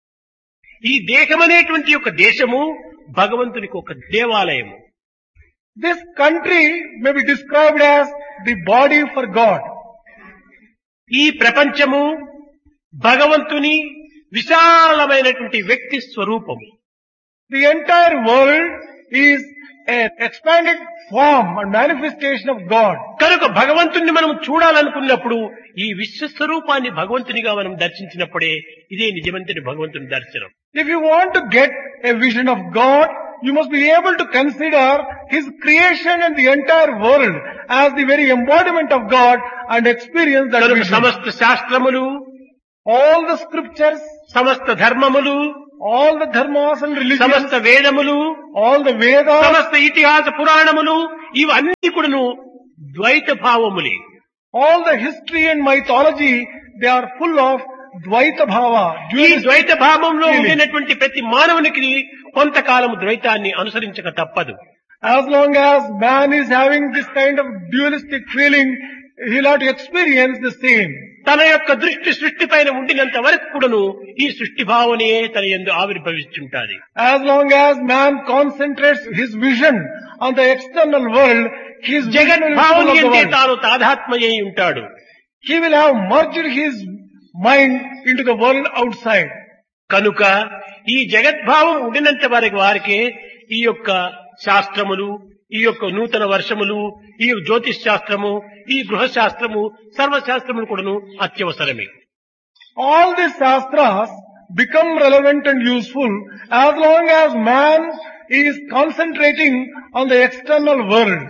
ఈ దేహమనేటువంటి ఒక దేశము భగవంతునికి ఒక దేవాలయము. This country may be described as the body for God. ఈ ప్రపంచము భగవంతుని విశాలమైనటువంటి వ్యక్తి స్వరూపము. The entire world is an expanded form and manifestation of God. కనుక భగవంతుణ్ణి మనం చూడాలనుకున్నప్పుడు ఈ విశ్వస్వరూపాన్ని భగవంతునిగా మనం దర్శించినప్పుడే ఇదే నిజమంతటి భగవంతుని దర్శనం. If you want to get a vision of God, you must be able to consider His creation and the entire world as the very embodiment of God and experience that కనుక vision. సమస్త శాస్త్రములు, All the scriptures, సమస్త ధర్మములు, all the dharmas and religions, సమస్త వేదములు, all the Vedas, సమస్త ఇతిహాస పురాణములు ఇవన్నీ కూడాను ద్వైత భావములే. all the history and mythology, they are full of Dvaita Bhava. ఈ dualistic ద్వైత భావంలో feeling. ఉండినటువంటి ప్రతి మానవునికి కొంతకాలం ద్వైతాన్ని అనుసరించక తప్పదు. As long as man is having this kind of dualistic feeling, he'll have to experience the same. తన యొక్క దృష్టి సృష్టి పైన ఉండినంత వరకు కూడాను ఈ సృష్టి భావనే తన యందు ఆవిర్భవిస్తుంటాది. As long as man concentrates his vision on the external world, his vision జగత్ will be full భావని of the అంటే world. తాను తాదాత్మయ్యి ఉంటాడు. He will have merged his mind into the world outside. కనుక ఈ జగద్భావం ఉండినంత వరకు వారికి ఈ యొక్క శాస్త్రములు, ఈ యొక్క నూతన వర్షములు, ఈ జ్యోతిష్ శాస్త్రము, ఈ గృహశాస్త్రము, సర్వశాస్త్రములు కూడాను అత్యవసరమే. All these shastras become relevant and useful as long as man is concentrating on the external world.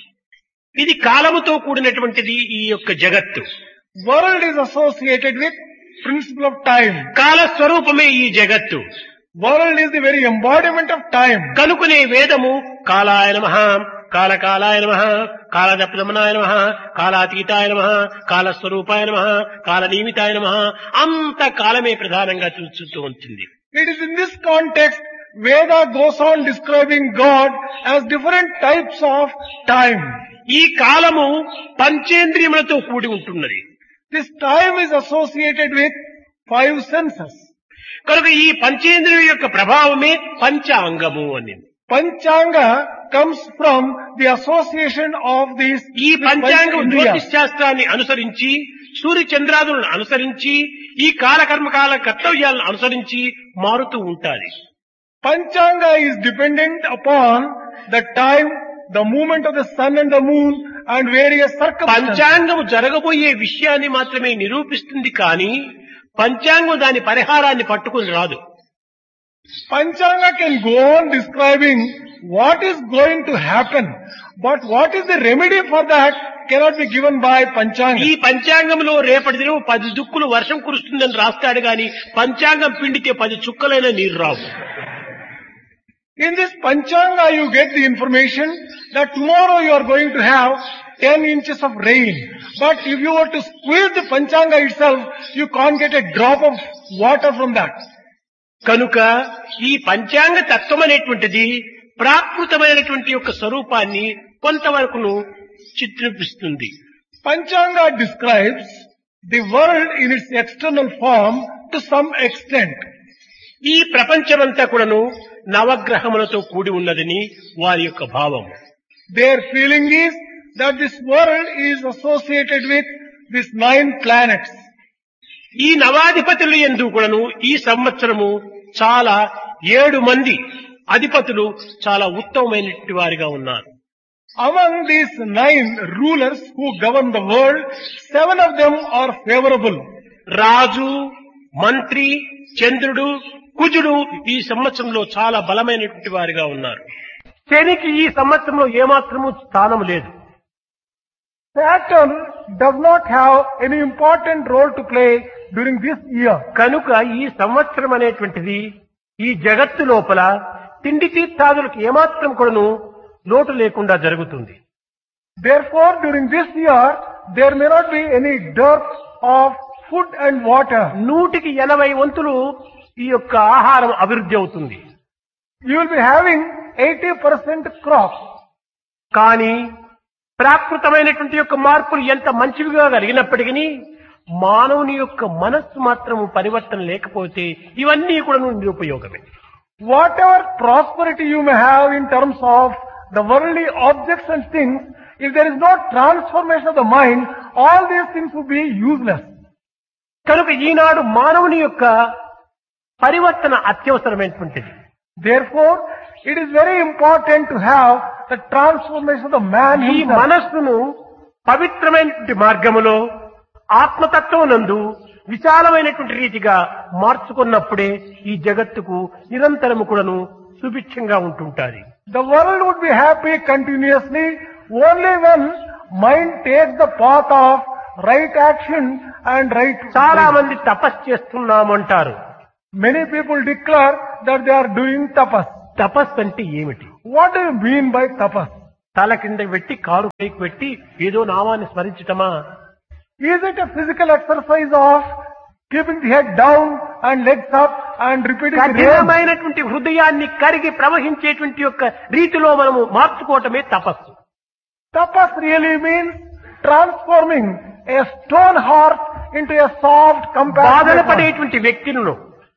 ఇది కాలముతో కూడినటువంటిది ఈ యొక్క జగత్తు. World is associated with principle of time. కాల స్వరూపమే ఈ జగత్తు. World is the very embodiment of time. కనుకునే వేదము కాలాయ నమః, కాలకాలాయ నమః, కాలదప్రమనాయ నమః, కాలాతీతాయ నమః, కాలస్వరూపాయ నమః, కాలనియమితాయ నమః, అంత కాలమే ప్రధానంగా చూస్తూ ఉంటుంది. It is in this context Veda goes on describing God as different types of time. ఈ కాలము పంచేంద్రియములతో కూడి ఉంటున్నది. This time is associated with five senses. కనుక ఈ పంచేంద్రియం యొక్క ప్రభావమే పంచాంగము అని. Panchanga comes from the association of these ఈ with పంచాంగం Panch India. జ్యోతిష్ శాస్త్రాన్ని అనుసరించి సూర్య చంద్రాదులను అనుసరించి ఈ కాలకర్మకాల కర్తవ్యాలను అనుసరించి మారుతూ ఉంటాయి. Panchanga is dependent upon the time, the movement of the sun and the moon and various circumstances. పంచాంగము జరగబోయే విషయాన్ని మాత్రమే నిరూపిస్తుంది కానీ పంచాంగం దాని పరిహారాన్ని పట్టుకుని రాదు. Panchanga can go on describing what is going to happen, but what is the remedy for that cannot be given by ఈ Panchanga. పంచాంగంలో రేపటి దినం పది దుక్కులు వర్షం కురుస్తుందని రాస్తాడు గాని పంచాంగం పిండితే పది చుక్కలైన నీరు రావు. In this Panchanga you get the information that tomorrow you are going to have ten inches of rain. But if you were to squeeze the Panchanga itself, you can't get a drop of water from that. కనుక ఈ పంచాంగ తత్వం అనేటువంటిది ప్రాకృతమైనటువంటి యొక్క స్వరూపాన్ని కొంతవరకును చిత్రిపిస్తుంది. Panchanga describes the world in its external form to some extent. ఈ ప్రపంచమంతా కూడాను నవగ్రహములతో కూడి ఉన్నదని వారి యొక్క భావం. Their feeling is that this world is associated with these nine planets. ఈ నవాధిపతులు యందు కూడాను ఈ సంవత్సరము చాలా ఏడు మంది అధిపతులు చాలా ఉత్తమమైనటువంటి వారిగా ఉన్నారు. Among these nine rulers who govern the world, seven of them are favorable. రాజు, మంత్రి, చంద్రుడు, కుజుడు ఈ సంవత్సరంలో చాలా బలమైనటువంటి వారిగా ఉన్నారు. శనికి ఈ సంవత్సరంలో ఏమాత్రము స్థానం లేదు. Saturn does not have any important role to play during this year. కనుక ఈ సంవత్సరం అనేటువంటిది ఈ జగత్తు లోపల తిండి తీర్థాదులకు ఏమాత్రం కూడాను లోటు లేకుండా జరుగుతుంది. Therefore, during this year, there may not be any dearth of food and water. నూటికి ఎనభై వంతులు ఈ యొక్క ఆహారం అభివృద్ధి అవుతుంది. You will be having eighty percent crop. కానీ ప్రాకృతమైనటువంటి యొక్క మార్పులు ఎంత మంచివిగా కలిగినప్పటికీ మానవుని యొక్క మనస్సు మాత్రము పరివర్తన లేకపోతే ఇవన్నీ కూడా నిరుపయోగమే. Whatever prosperity you may have in terms of the worldly objects and things, if there is no transformation of the mind, all these things will be useless. కనుక ఈనాడు మానవుని యొక్క పరివర్తన అత్యవసరమైనటువంటిది. Therefore, it is very important to have the transformation of the man ఈ himself. మనస్సును పవిత్రమైనటువంటి మార్గములో ఆత్మతత్వం నందు విశాలమైనటువంటి రీతిగా మార్చుకున్నప్పుడే ఈ జగత్తుకు నిరంతరము కూడాను సుభిక్షంగా ఉంటుంటారు. The world would be happy continuously only when mind takes the path of right action and right. చాలా మంది తపస్సు చేస్తున్నామంటారు. Many people declare that they are doing tapas. తపస్సు అంటే ఏమిటి? What do you mean by tapas? తల కింద పెట్టి car పైకి పెట్టి ఏదో నామాన్ని స్మరించటమా? Is it a physical exercise of keeping the head down and legs up and repeating the name? కఠినమైనటువంటి హృదయాన్ని కరిగి ప్రవహించేటువంటి యొక్క రీతిలో మనము మార్చుకోవటమే తపస్సు. Tapas really means transforming a stone heart into a soft, బాధలు compassionate one. పడేటువంటి వ్యక్తులను,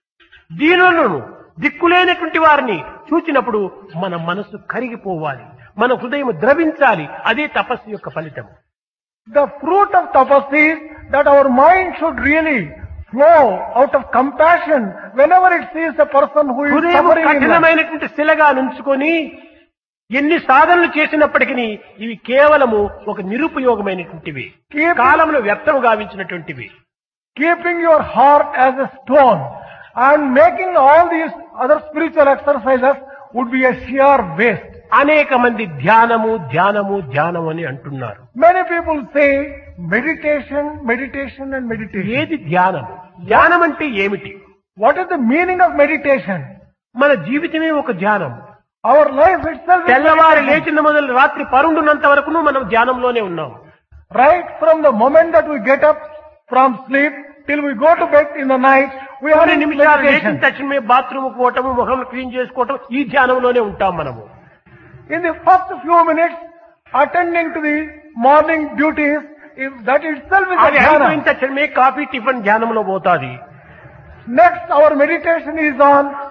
దీనులను, దిక్కులేనటువంటి వారిని చూచినప్పుడు మన మనసు కరిగిపోవాలి, మన హృదయం ద్రవించాలి. అదే తపస్సు యొక్క ఫలితం. The fruit of tapas is that our mind should really flow out of compassion whenever it sees a person who is హృదయం suffering in life. కఠినమైనటువంటి శిలగా నుంచుకొని ఎన్ని సాధనలు చేసినప్పటికీ ఇవి కేవలము ఒక నిరుపయోగమైనటువంటివి, Keep- కాలంలో వ్యర్థము గావించినటువంటివి. Keeping your heart as a stone and making all these other spiritual exercises would be a sheer waste. అనేక మంది ధ్యానము ధ్యానము ధ్యానము అని అంటున్నారు. Many people say meditation, meditation and meditation. ఏది ధ్యానము? ధ్యానం అంటే ఏమిటి? What is the meaning of meditation? మన జీవితమే ఒక ధ్యానం. Our life itself is తెల్లవారి meditation. లేచిన మొదలు రాత్రి పరుండున్నంత వరకును మనం ధ్యానంలోనే ఉన్నాం. Right from the moment that we get up from sleep till we go to bed in the night, we are కొన్ని in నిమిషాలు లేచిన meditation. తక్షణమే బాత్రూమ్ పోవటము, ముఖం క్లీన్ చేసుకోవటం, ఈ ధ్యానంలోనే ఉంటాం మనము. In the first few minutes, attending to the morning duties, if that itself is a అది అయిపోయిన dhyana. తక్షణమే కాఫీ టిఫిన్ ధ్యానంలో పోతాది. Next, our meditation is on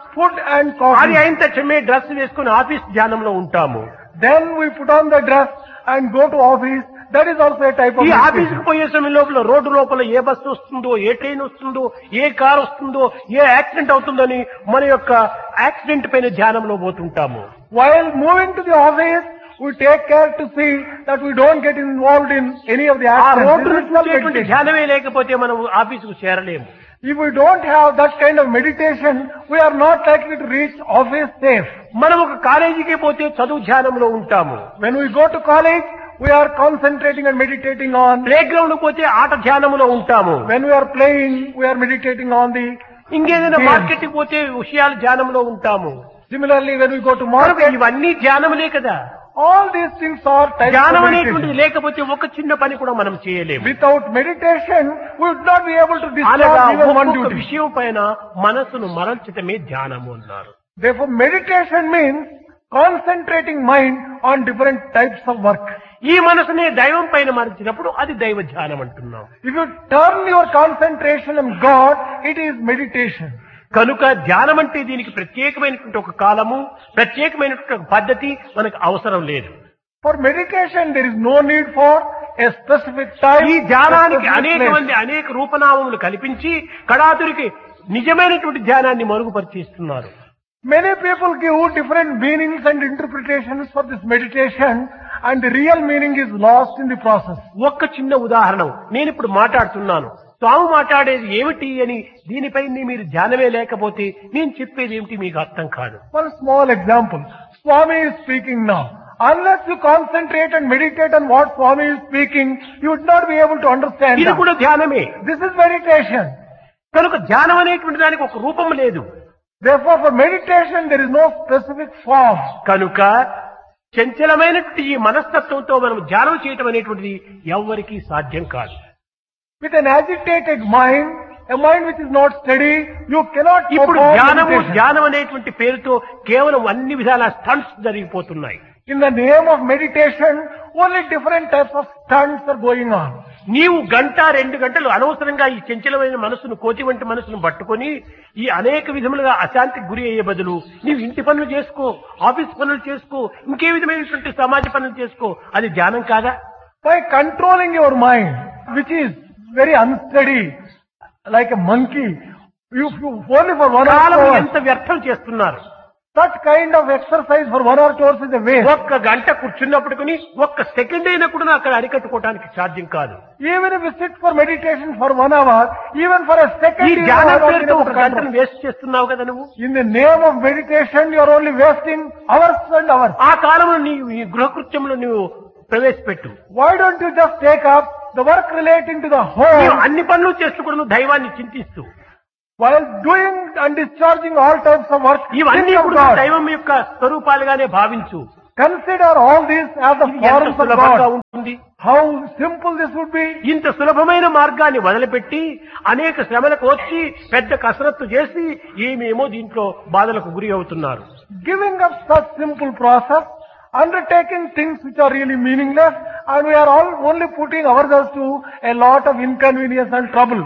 food and అది coffee. అయిన తక్షణమే డ్రెస్ వేసుకుని ఆఫీస్ ధ్యానంలో ఉంటాము. Then we put on the dress and go to office. That is also a type of ఈ meditation. ఆఫీసుకు పోయే సమయం లోపల రోడ్డు లోపల ఏ బస్సు వస్తుందో, ఏ ట్రైన్ వస్తుందో, ఏ కార్ వస్తుందో, ఏ యాక్సిడెంట్ అవుతుందని మన యొక్క యాక్సిడెంట్ పైన ధ్యానంలో పోతుంటాము. While moving to the office, we take care to see that we don't get involved in any of the ఆ accidents. Road This is not చూసేటువంటి meditation. ధ్యానమే లేకపోతే మనం ఆఫీసుకు చేరలేము. If we don't have that kind of meditation, we are not likely to reach office safe. మనం ఒక కాలేజీకి పోతే చదువు ధ్యానంలో ఉంటాము. When we go to college, we are concentrating and meditating on. Play ground పోతే ఆట ధ్యానంలో ఉంటాము. When we are playing, we are meditating on the. ఇంకేదైనా Games. మార్కెట్ కి పోతే విషయాలు ధ్యానంలో ఉంటాము. Similarly, when we go to కనుక market, ఇవన్నీ ధ్యానములే కదా. all these things are types ధ్యానం of అనేటువంటిది meditation. లేకపోతే ఒక చిన్న పని కూడా మనం చేయలేము. Without meditation, we would not be able to అనగా discharge even one ఒక్కొక్క duty. విషయం పైన మనసును మరల్చటమే ధ్యానము అన్నారు. Therefore, meditation means concentrating mind on different types of work. ఈ మనసునే దైవం పైన మరచినప్పుడు అది దైవ ధ్యానం అంటున్నాం. If you turn your concentration on God, it is meditation. కనుక ధ్యానం అంటే దీనికి ప్రత్యేకమైనటువంటి ఒక కాలము, ప్రత్యేకమైనటువంటి ఒక పద్ధతి మనకు అవసరం లేదు. For meditation, there is no need for a specific time. ఈ a ధ్యానానికి specific అనేక place. మంది అనేక రూపనామములు కల్పించి కడాతురికి నిజమైనటువంటి ధ్యానాన్ని మరుగుపరిచిస్తున్నారు. Many people give different meanings and interpretations for this meditation, and the real meaning is lost in the process. ఒక్క చిన్న ఉదాహరణ, నేను ఇప్పుడు మాట్లాడుతున్నాను, స్వామి మాట్లాడేది ఏమిటి అని దీనిపై మీరు ధ్యానమే లేకపోతే నేను చెప్పేది ఏమిటి మీకు అర్థం కాదు. One small example. Swami is speaking now. Unless you concentrate and meditate on what Swami is speaking, you would not be able to understand ఇది that. కూడా ధ్యానమే. This is meditation. కనుక ధ్యానం అనేటువంటి దానికి ఒక రూపం లేదు. Therefore, for meditation, there is no specific form. కనుక చంచలమైనటువంటి ఈ మనస్తత్వంతో మనం ధ్యానం చేయటం అనేటువంటిది ఎవ్వరికీ సాధ్యం కాదు. With an agitated mind, a mind which is not steady, you cannot ఇప్పుడు perform ధ్యానము meditation. ధ్యానం అనేటువంటి పేరుతో కేవలం అన్ని విధాల stunts జరిగిపోతున్నాయి. In the name of meditation, only different types of stunts are going on. నీవు గంట రెండు గంటలు అనవసరంగా ఈ చంచలమైన మనసును, కోతి వంటి మనసును పట్టుకొని ఈ అనేక విధములుగా అశాంతికి గురి అయ్యే బదులు నీవు ఇంటి పనులు చేసుకో, ఆఫీస్ పనులు చేసుకో, ఇంకే విధమైనటువంటి సమాజ పనులు చేసుకో, అది ధ్యానం కాదా? By controlling your mind, which is very unsteady, like a monkey, you, you only for one column hour, ఎంత వ్యర్థం చేస్తున్నారు. such kind of exercise for one or two hours is a waste. ఒక్క గంట కూర్చున్నప్పటికీ ఒక్క సెకండ్ అయినా కూడా అక్కడ అరికట్టుకోవడానికి సాధ్యం కాదు. Even if you sit for meditation for one hour, even for a second, ఈ you are ధ్యానం not పేరుతో able ఒక to గంటను control. వేస్ట్ చేస్తున్నావు కదా నువ్వు. In the name of meditation, you are only wasting hours and hours. ఆ కాలంలో నీవు ఈ గృహకృత్యంలో నువ్వు ప్రవేశపెట్టు. Why don't you just take up the work relating to the నీవు home, అన్ని పనులు చేస్తూ కూడా నువ్వు దైవాన్ని చింతిస్తూ while doing and discharging all types of work, ఇవన్నీ think of కూడా God. దైవం యొక్క స్వరూపాలుగానే భావించు. Consider all these as the ఇది ఎంత forms of సులభంగా God. ఉంటుంది. How simple this would be. ఇంత సులభమైన మార్గాన్ని వదిలిపెట్టి అనేక శ్రమలకు వచ్చి పెద్ద కసరత్తు చేసి ఏమేమో దీంట్లో బాధలకు గురి అవుతున్నారు. Giving up such simple process, undertaking things which are really meaningless, and we are all only putting ourselves to a lot of inconvenience and trouble.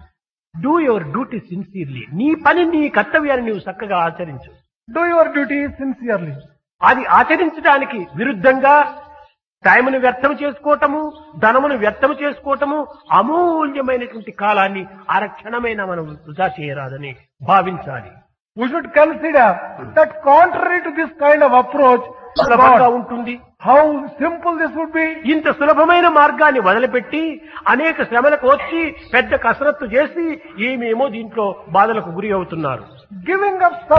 Do your duty sincerely. నీ పని, నీ కర్తవ్యాన్ని నీవు చక్కగా ఆచరించు. Do your duty sincerely. అది ఆచరించడానికి విరుద్ధంగా టైమును వ్యర్థం చేసుకోవటము, ధనమును వ్యర్థం చేసుకోవటము, అమూల్యమైనటువంటి కాలాన్ని అరక్షణమైన మనం వృధా చేయరాదని భావించాలి. We should consider that contrary to this kind of approach, సులభంగా ఉంటుంది. how simple this would be. ఇంత సులభమైన మార్గాన్ని వదిలిపెట్టి అనేక శ్రమలకు వచ్చి పెద్ద కసరత్తు చేసి ఏమేమో దీంట్లో బాధలకు గురి అవుతున్నారు. Giving up such